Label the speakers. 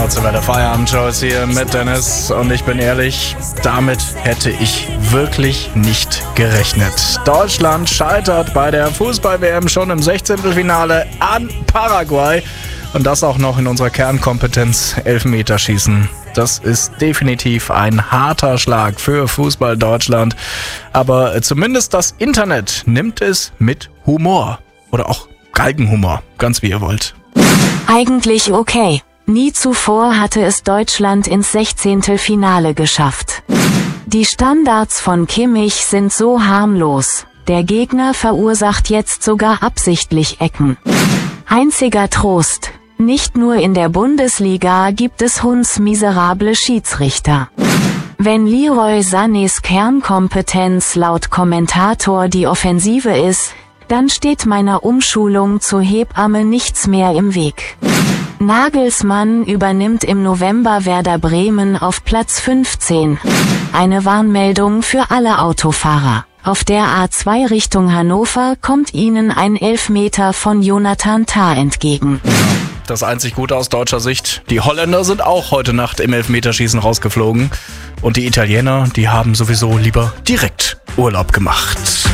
Speaker 1: Deutsche Welle Feierabend-Show ist hier mit Dennis und ich bin ehrlich, damit hätte ich wirklich nicht gerechnet. Deutschland scheitert bei der Fußball-WM schon im 16. Finale an Paraguay und das auch noch in unserer Kernkompetenz Elfmeterschießen. Das ist definitiv ein harter Schlag für Fußball Deutschland, aber zumindest das Internet nimmt es mit Humor oder auch Galgenhumor, ganz wie ihr wollt.
Speaker 2: Eigentlich okay. Nie zuvor hatte es Deutschland ins 16. Finale geschafft. Die Standards von Kimmich sind so harmlos. Der Gegner verursacht jetzt sogar absichtlich Ecken. Einziger Trost: Nicht nur in der Bundesliga gibt es hundsmiserable Schiedsrichter. Wenn Leroy Sanés Kernkompetenz laut Kommentator die Offensive ist, dann steht meiner Umschulung zur Hebamme nichts mehr im Weg. Nagelsmann übernimmt im November Werder Bremen auf Platz 15. Eine Warnmeldung für alle Autofahrer. Auf der A2 Richtung Hannover kommt ihnen ein Elfmeter von Jonathan Tah entgegen.
Speaker 1: Das einzig Gute aus deutscher Sicht: Die Holländer sind auch heute Nacht im Elfmeterschießen rausgeflogen. Und die Italiener, die haben sowieso lieber direkt Urlaub gemacht.